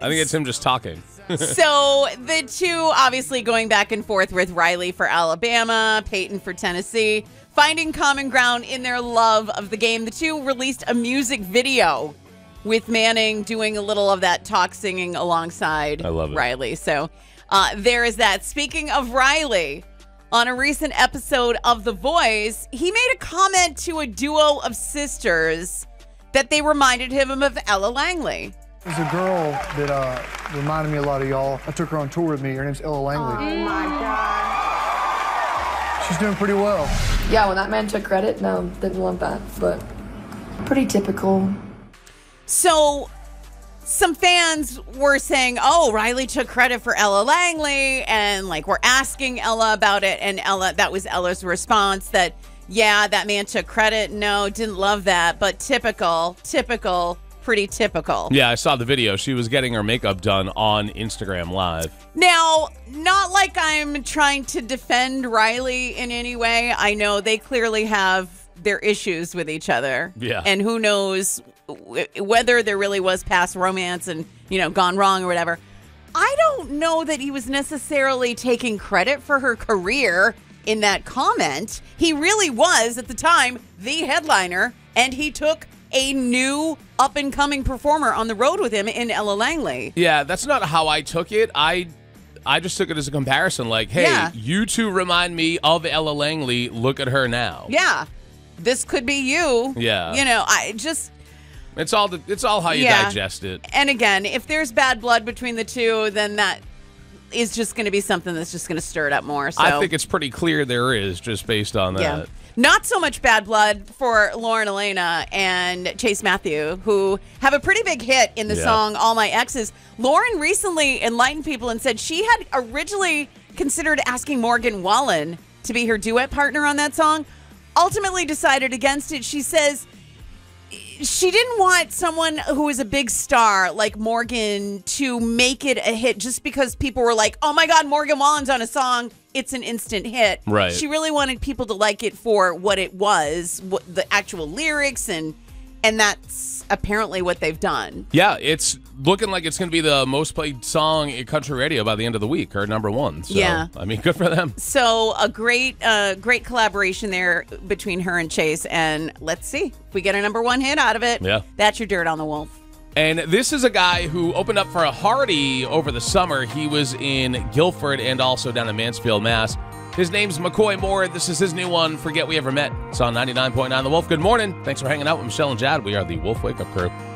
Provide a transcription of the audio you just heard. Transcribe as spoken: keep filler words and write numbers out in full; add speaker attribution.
Speaker 1: I think it's him just talking.
Speaker 2: So the two obviously going back and forth with Riley for Alabama, Peyton for Tennessee, finding common ground in their love of the game. The two released a music video with Manning doing a little of that talk singing alongside
Speaker 1: I love it.
Speaker 2: Riley. So uh, there is that. Speaking of Riley, on a recent episode of The Voice, he made a comment to a duo of sisters that they reminded him of Ella Langley.
Speaker 3: There's a girl that uh, reminded me a lot of y'all. I took her on tour with me. Her name's Ella Langley.
Speaker 4: Oh, my God.
Speaker 3: She's doing pretty well.
Speaker 4: Yeah, when that man took credit, no, didn't love that, but pretty typical.
Speaker 2: So some fans were saying, oh, Riley took credit for Ella Langley, and like we're asking Ella about it, and Ella, that was Ella's response that, yeah, that man took credit. No, didn't love that, but typical, typical, pretty typical.
Speaker 1: Yeah, I saw the video. She was getting her makeup done on Instagram Live.
Speaker 2: Now, not like I'm trying to defend Riley in any way. I know they clearly have their issues with each other.
Speaker 1: Yeah.
Speaker 2: And who knows w- whether there really was past romance and, you know, gone wrong or whatever. I don't know that he was necessarily taking credit for her career in that comment. He really was, at the time, the headliner, and he took a new up-and-coming performer on the road with him in Ella Langley.
Speaker 1: Yeah, that's not how I took it. I I just took it as a comparison. Like, hey,
Speaker 2: Yeah.
Speaker 1: you two remind me of Ella Langley. Look at her now.
Speaker 2: Yeah. This could be you.
Speaker 1: Yeah.
Speaker 2: You know, I just...
Speaker 1: It's all the, it's all how you
Speaker 2: Yeah.
Speaker 1: digest it.
Speaker 2: And again, if there's bad blood between the two, then that is just going to be something that's just going to stir it up more. So
Speaker 1: I think it's pretty clear there is, just based on that.
Speaker 2: yeah. Not so much bad blood for Lauren Elena and Chase Matthew, who have a pretty big hit in the
Speaker 1: Yeah.
Speaker 2: song All My Exes. Lauren recently enlightened people and said she had originally considered asking Morgan Wallen to be her duet partner on that song. Ultimately decided against it. She says she didn't want someone who is a big star like Morgan to make it a hit just because people were like, oh my God, Morgan Wallen's on a song. It's an instant hit.
Speaker 1: Right.
Speaker 2: She really wanted people to like it for what it was, what the actual lyrics, and and that's apparently what they've done.
Speaker 1: Yeah, it's looking like it's going to be the most played song in country radio by the end of the week, or number one. So,
Speaker 2: Yeah.
Speaker 1: I mean, good for them.
Speaker 2: So a great, uh, great collaboration there between her and Chase, and let's see if we get a number one hit out of it.
Speaker 1: Yeah.
Speaker 2: That's your Dirt on the Wolf.
Speaker 1: And this is a guy who opened up for a Hardy over the summer. He was in Guilford and also down in Mansfield, Mass. His name's McCoy Moore. This is his new one, Forget We Ever Met. It's on ninety-nine point nine The Wolf. Good morning. Thanks for hanging out with Michelle and Jad. We are the Wolf Wake Up Crew.